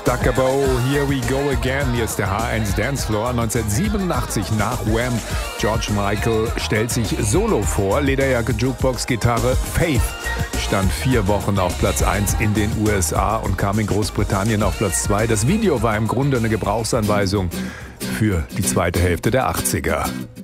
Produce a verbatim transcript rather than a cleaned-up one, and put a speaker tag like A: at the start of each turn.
A: Stuckabo, Here We Go Again. Hier ist der H eins Dancefloor. neunzehnhundertsiebenundachtzig nach Wham. George Michael stellt sich solo vor. Lederjacke, Jukebox, Gitarre. Faith stand vier Wochen auf Platz eins in den U S A und kam in Großbritannien auf Platz zwei. Das Video war im Grunde eine Gebrauchsanweisung für die zweite Hälfte der achtziger.